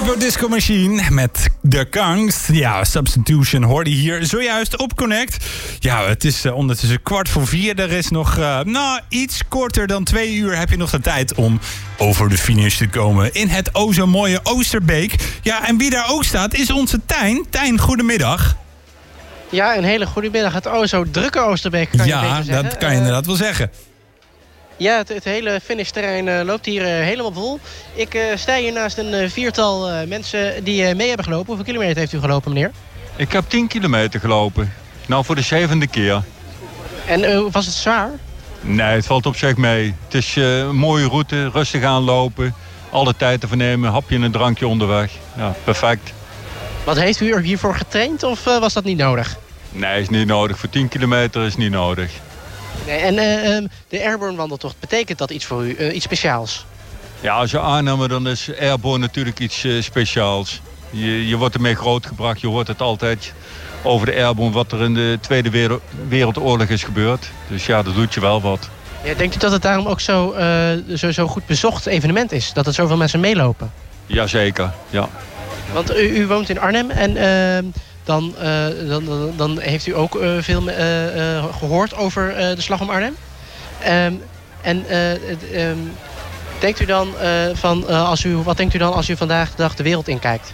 Disco Machine met The Kangs. Ja, Substitution hoorde je hier zojuist op Connect. Ja, het is ondertussen 3:15. Er is nog iets korter dan 2 uur heb je nog de tijd om over de finish te komen in het o zo mooie Oosterbeek. Ja, en wie daar ook staat is onze Tijn. Tijn, goedemiddag. Ja, een hele goede middag. Het o zo drukke Oosterbeek kan je beter zeggen. Ja, dat kan je inderdaad wel zeggen. Ja, het hele finishterrein loopt hier helemaal vol. Ik sta hier naast een viertal mensen die mee hebben gelopen. Hoeveel kilometer heeft u gelopen, meneer? Ik heb 10 kilometer gelopen. Nou, voor de 7e keer. En was het zwaar? Nee, het valt op zich mee. Het is een mooie route, rustig aanlopen. Alle tijd te vernemen, hapje en een drankje onderweg. Ja, perfect. Wat heeft u hiervoor getraind of was dat niet nodig? Nee, is niet nodig. Voor 10 kilometer is niet nodig. Nee, en de Airborne wandeltocht, betekent dat iets voor u, iets speciaals? Ja, als je aanneemt, dan is Airborne natuurlijk iets speciaals. Je wordt ermee grootgebracht, je hoort het altijd over de Airborne, wat er in de Tweede Wereldoorlog is gebeurd. Dus ja, dat doet je wel wat. Ja, denkt u dat het daarom ook zo goed bezocht evenement is? Dat er zoveel mensen meelopen? Jazeker, ja. Want u woont in Arnhem en dan heeft u ook veel gehoord over de Slag om Arnhem. Denkt u dan wat denkt u dan als u vandaag de dag de wereld inkijkt?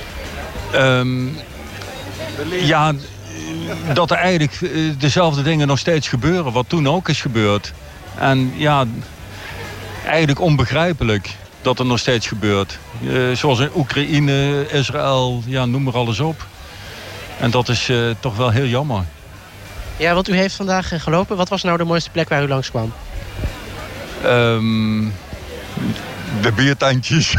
Ja, dat er eigenlijk dezelfde dingen nog steeds gebeuren, wat toen ook is gebeurd. En ja, eigenlijk onbegrijpelijk dat er nog steeds gebeurt. Zoals in Oekraïne, Israël, ja, noem maar alles op. En dat is toch wel heel jammer. Ja, want u heeft vandaag gelopen. Wat was nou de mooiste plek waar u langskwam? De biertandjes.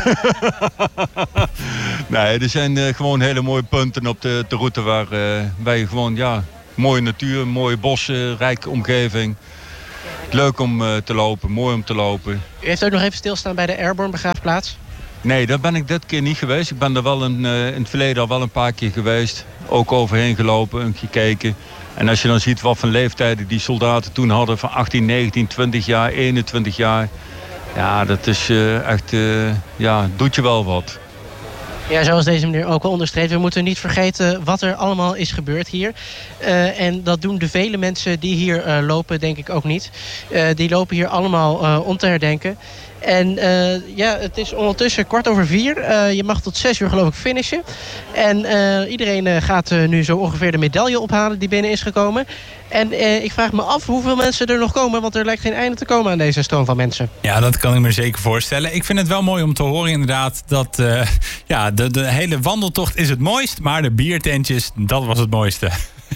Nee, er zijn gewoon hele mooie punten op de route waar je gewoon, ja, mooie natuur, mooie bossen, rijke omgeving. Leuk om te lopen, mooi om te lopen. U heeft ook nog even stilstaan bij de Airborne begraafplaats? Nee, daar ben ik dit keer niet geweest. Ik ben er wel in het verleden al wel een paar keer geweest. Ook overheen gelopen en gekeken. En als je dan ziet wat voor leeftijden die soldaten toen hadden, van 18, 19, 20 jaar, 21 jaar. Ja, dat is echt, doet je wel wat. Ja, zoals deze meneer ook al onderstreept, we moeten niet vergeten wat er allemaal is gebeurd hier. En dat doen de vele mensen die hier lopen, denk ik ook niet. Die lopen hier allemaal om te herdenken. En het is ondertussen 4:15. Je mag tot 6 uur geloof ik finishen. En iedereen gaat nu zo ongeveer de medaille ophalen die binnen is gekomen. En ik vraag me af hoeveel mensen er nog komen, want er lijkt geen einde te komen aan deze stroom van mensen. Ja, dat kan ik me zeker voorstellen. Ik vind het wel mooi om te horen inderdaad dat de hele wandeltocht is het mooist, maar de biertentjes, dat was het mooiste.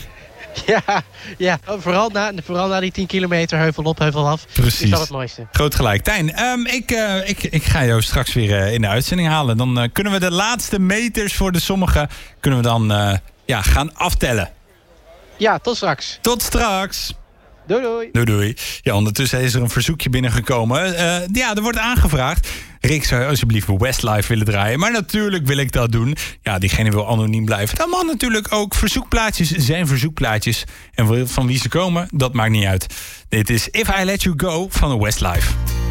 Ja, vooral na die 10 kilometer heuvel op, heuvel af. Precies. Is dat het mooiste. Groot gelijk. Tijn, ik ga jou straks weer in de uitzending halen. Dan kunnen we de laatste meters voor de sommigen gaan aftellen. Ja, tot straks. Tot straks. Doei. Doei. Ja, ondertussen is er een verzoekje binnengekomen. Er wordt aangevraagd. Rick, zou je alsjeblieft Westlife willen draaien? Maar natuurlijk wil ik dat doen. Ja, diegene wil anoniem blijven. Dat mag natuurlijk ook. Verzoekplaatjes zijn verzoekplaatjes. En van wie ze komen, dat maakt niet uit. Dit is If I Let You Go van Westlife.